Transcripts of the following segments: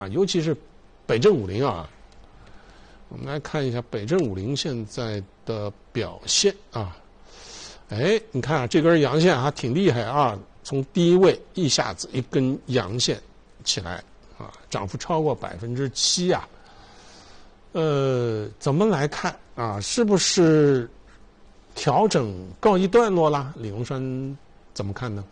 啊，尤其是北证50啊。我们来看一下北证50现在的表现啊。哎，你看啊，这根阳线还挺厉害啊，从低位一下子一根阳线起来啊，涨幅超过7%啊。怎么来看啊？是不是调整告一段落啦？李荣山怎么看呢？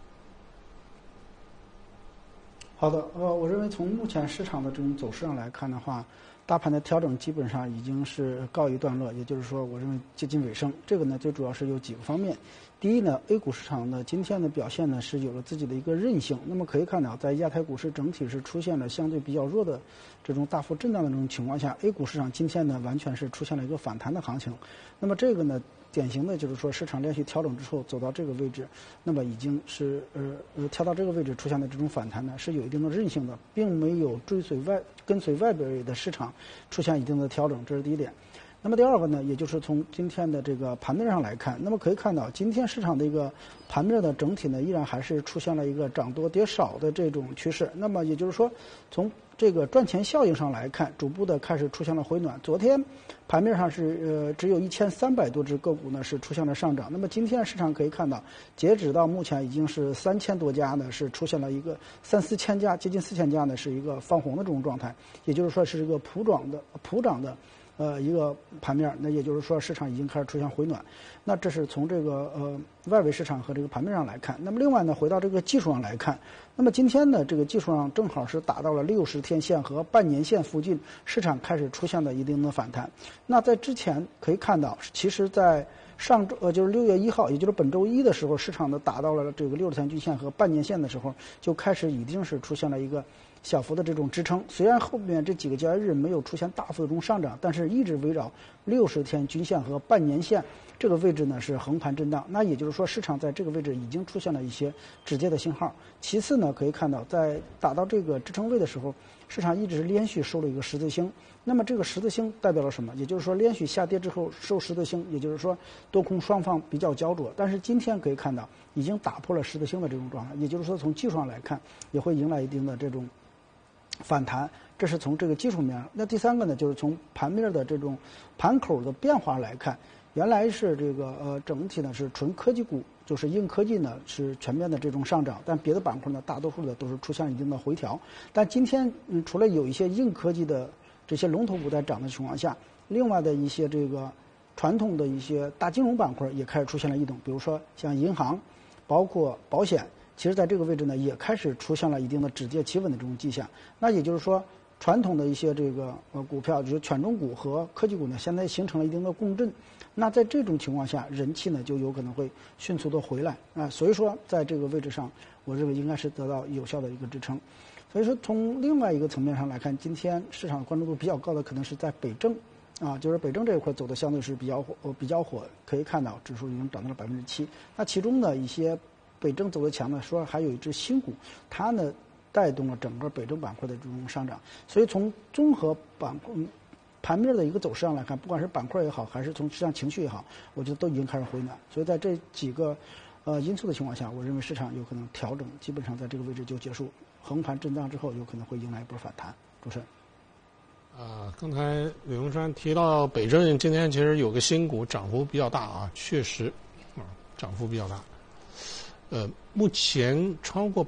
好的，我认为从目前市场的这种走势上来看的话，大盘的调整基本上已经是告一段落，也就是说，我认为接近尾声。这个呢，最主要是有几个方面。第一呢 ，A 股市场呢今天的表现呢是有了自己的一个韧性。那么可以看到，在亚太股市整体是出现了相对比较弱的这种大幅震荡的这种情况下 ，A 股市场今天呢完全是出现了一个反弹的行情。那么这个呢，典型的就是说市场连续调整之后走到这个位置，那么已经是跳到这个位置出现的这种反弹呢是有一定的韧性的，并没有跟随外边的市场出现一定的调整，这是第一点。那么第二个呢，也就是从今天的这个盘面上来看，那么可以看到今天市场的一个盘面的整体呢，依然还是出现了一个涨多跌少的这种趋势。那么也就是说，从这个赚钱效应上来看，逐步的开始出现了回暖。昨天盘面上是只有1300多只个股呢是出现了上涨。那么今天市场可以看到，截止到目前已经是3000多家呢是出现了一个3、4千家，接近4000家呢是一个翻红的这种状态，也就是说是一个普涨的一个盘面。那也就是说市场已经开始出现回暖。那这是从这个外围市场和这个盘面上来看。那么另外呢，回到这个技术上来看，那么今天呢这个技术上正好是达到了60天线和半年线附近，市场开始出现了一定的反弹。那在之前可以看到，其实在上周就是6月1号，也就是本周一的时候，市场呢达到了这个60天均线和半年线的时候，就开始已经是出现了一个小幅的这种支撑。虽然后面这几个交易日没有出现大幅的这种上涨，但是一直围绕60天均线和半年线这个位置呢是横盘震荡。那也就是说，市场在这个位置已经出现了一些止跌的信号。其次呢，可以看到在打到这个支撑位的时候，市场一直连续收了一个十字星。那么这个十字星代表了什么？也就是说，连续下跌之后收十字星，也就是说多空双方比较焦灼。但是今天可以看到，已经打破了十字星的这种状态，也就是说从技术上来看，也会迎来一定的这种反弹。这是从这个技术面。那第三个呢，就是从盘面的这种盘口的变化来看，原来是这个整体呢是纯科技股，就是硬科技呢是全面的这种上涨，但别的板块呢大多数的都是出现一定的回调。但今天除了有一些硬科技的这些龙头股在涨的情况下，另外的一些这个传统的一些大金融板块也开始出现了异动，比如说像银行，包括保险，其实在这个位置呢也开始出现了一定的止跌企稳的这种迹象。那也就是说，传统的一些这个股票，就是权重股和科技股呢，现在形成了一定的共振。那在这种情况下，人气呢就有可能会迅速的回来啊。所以说，在这个位置上，我认为应该是得到有效的一个支撑。所以说，从另外一个层面上来看，今天市场关注度比较高的可能是在北证啊，就是北证这一块走的相对是比较火，可以看到指数已经涨到了7%。那其中呢，一些北证走的强呢，说还有一只新股，它呢带动了整个北证板块的这种上涨。所以从综合盘面的一个走势上来看，不管是板块也好，还是从市场情绪也好，我觉得都已经开始回暖。所以在这几个因素的情况下，我认为市场有可能调整基本上在这个位置就结束，横盘震荡之后有可能会迎来一波反弹。主持人。 刚才李荣山提到北证今天其实有个新股涨幅比较大啊，确实涨幅比较大。目前超过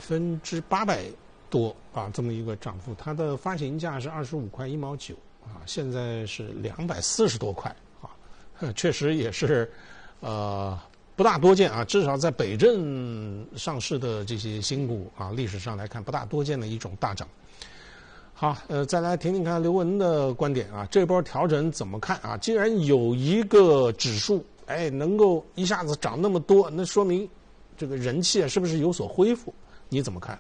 800%多啊，这么一个涨幅，它的发行价是25块1毛9啊，现在是240多块啊，确实也是不大多见啊，至少在北证上市的这些新股啊，历史上来看不大多见的一种大涨。好，再来听听看刘文的观点啊，这波调整怎么看啊？既然有一个指数，能够一下子涨那么多，那说明这个人气是不是有所恢复？你怎么看？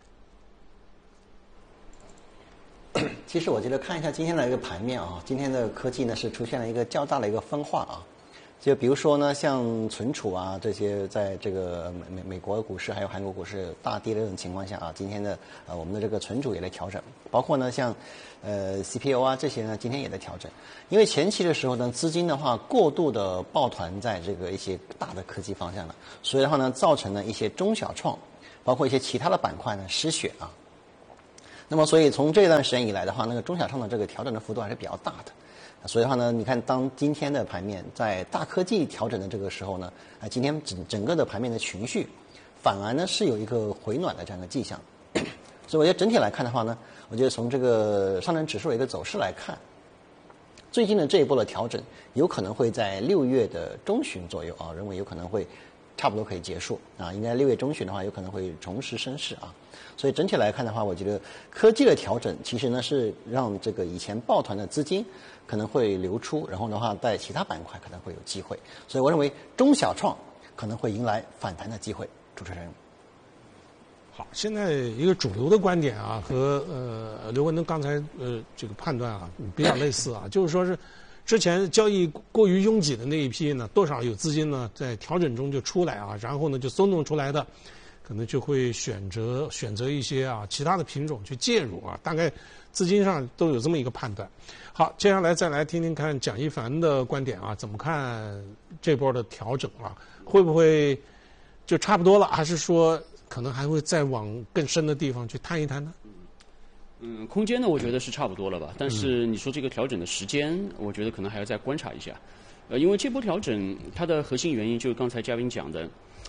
其实我觉得看一下今天的一个盘面啊，今天的科技呢是出现了一个较大的一个分化啊。就比如说呢，像存储啊这些，在这个美国股市还有韩国股市大跌的这种情况下啊，今天的我们的这个存储也在调整，包括呢像CPU 啊这些呢，今天也在调整。因为前期的时候呢，资金的话过度的抱团在这个一些大的科技方向了，所以的话呢，造成了一些中小创，包括一些其他的板块呢失血啊。 那么所以从这段时间以来的话，那个中小创的这个调整的幅度还是比较大的。所以的话呢，你看当今天的盘面在大科技调整的这个时候呢，今天整个的盘面的情绪反而呢是有一个回暖的这样的迹象。所以我觉得整体来看的话呢，我觉得从这个上证指数的一个走势来看，最近的这一波的调整有可能会在6月的中旬左右啊，认为有可能会差不多可以结束啊，应该6月中旬的话有可能会重拾升势啊。所以整体来看的话，我觉得科技的调整其实呢是让这个以前抱团的资金可能会流出，然后的话在其他板块可能会有机会。所以我认为中小创可能会迎来反弹的机会。主持人。 好，现在一个主流的观点啊，和刘文登刚才这个判断啊比较类似啊，就是说是之前交易过于拥挤的那一批呢，多少有资金呢在调整中就出来啊，然后呢就松动出来的，可能就会选择一些啊其他的品种去介入啊，大概资金上都有这么一个判断。好，接下来再来听听看蒋一凡的观点啊，怎么看这波的调整啊？会不会就差不多了，还是说可能还会再往更深的地方去探一探呢？ 空间呢，我觉得是差不多了吧。但是你说这个调整的时间，我觉得可能还要再观察一下。因为这波调整它的核心原因就是刚才嘉宾讲的，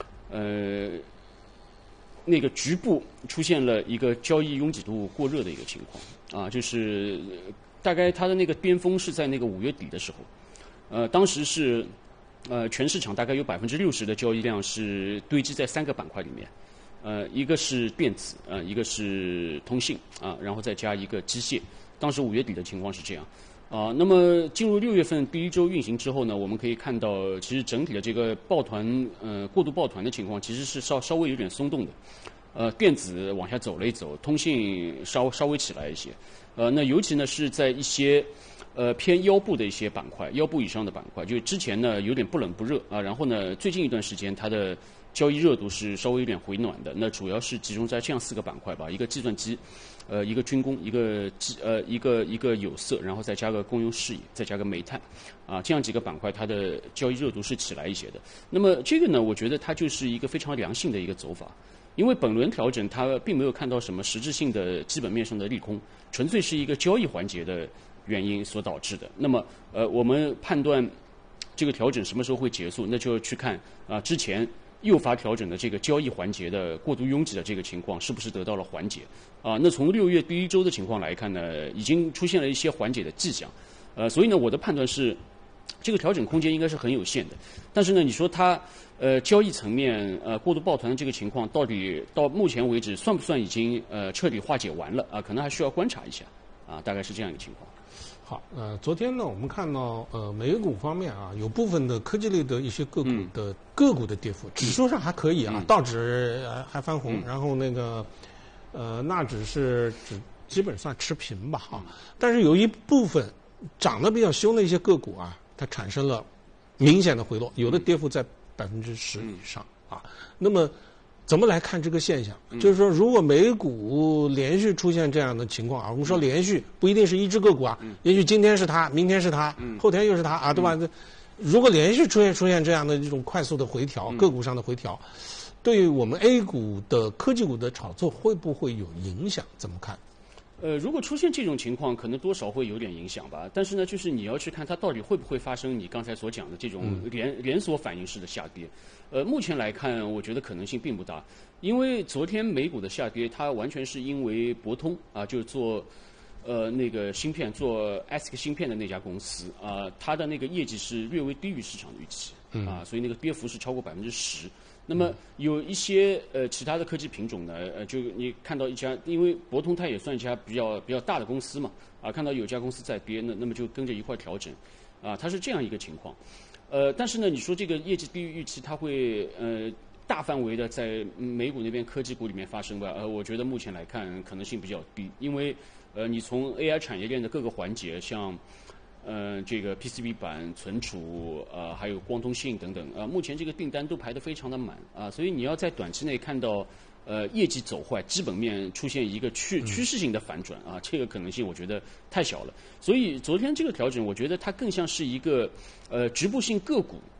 那个局部出现了一个交易拥挤度过热的一个情况啊，就是大概它的那个巅峰是在那个5月底的时候，当时是全市场大概有60%的交易量是堆积在3个板块里面。一个是电子，一个是通信啊，然后再加一个机械。当时5月底的情况是这样啊。那么进入6月份第一周运行之后呢，我们可以看到，其实整体的这个抱团过度抱团的情况其实是稍微有点松动的。电子往下走了一走，通信稍微起来一些。那尤其呢是在一些偏腰部的一些板块，腰部以上的板块，就之前呢有点不冷不热啊，然后呢最近一段时间它的交易热度是稍微有点回暖的，那主要是集中在这样4个板块吧，一个计算机，一个军工，一个有色，然后再加个公用事业，再加个煤炭，啊，这样几个板块它的交易热度是起来一些的。那么这个呢，我觉得它就是一个非常良性的一个走法，因为本轮调整它并没有看到什么实质性的基本面上的利空，纯粹是一个交易环节的原因所导致的。那么我们判断这个调整什么时候会结束，那就要去看之前诱发调整的这个交易环节的过度拥挤的这个情况是不是得到了缓解啊？那从6月第一周的情况来看呢，已经出现了一些缓解的迹象，所以呢，我的判断是，这个调整空间应该是很有限的。但是呢，你说它交易层面过度抱团的这个情况，到底到目前为止算不算已经彻底化解完了啊？可能还需要观察一下啊，大概是这样一个情况。 好，昨天呢，我们看到美股方面啊，有部分的科技类的一些个股的跌幅，指数上还可以啊，道指还翻红，然后那个纳指是基本上持平吧啊，但是有一部分涨得比较凶的一些个股啊，它产生了明显的回落，有的跌幅在10%以上啊，那么怎么来看这个现象？就是说，如果美股连续出现这样的情况啊，我们说连续不一定是一只个股啊，也许今天是它，明天是它，后天又是它啊，对吧？如果连续出现这样的这种快速的回调，个股上的回调，对我们 A 股的科技股的炒作会不会有影响？怎么看？ 如果出现这种情况，可能多少会有点影响吧。但是呢，就是你要去看它到底会不会发生你刚才所讲的这种连锁反应式的下跌。目前来看，我觉得可能性并不大，因为昨天美股的下跌，它完全是因为博通啊，就是做那个芯片做 ASIC 芯片的那家公司啊，它的那个业绩是略微低于市场的预期啊，所以那个跌幅是超过10%。那么有一些其他的科技品种呢，就你看到一家，因为博通它也算一家比较大的公司嘛，啊，看到有家公司在跌，那么就跟着一块调整，啊，它是这样一个情况。但是呢，你说这个业绩低于预期，它会大范围的在美股那边科技股里面发生吧？我觉得目前来看可能性比较低，因为你从 AI 产业链的各个环节，像这个 PCB 板、存储还有光通信等等目前这个订单都排得非常的满啊，所以你要在短期内看到业绩走坏，基本面出现一个趋势性的反转啊，这个可能性我觉得太小了。所以昨天这个调整，我觉得它更像是一个局部性个股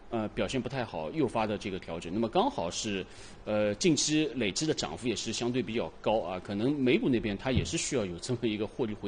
表现不太好诱发的这个调整。那么刚好是近期累积的涨幅也是相对比较高啊，可能美股那边它也是需要有这么一个获利回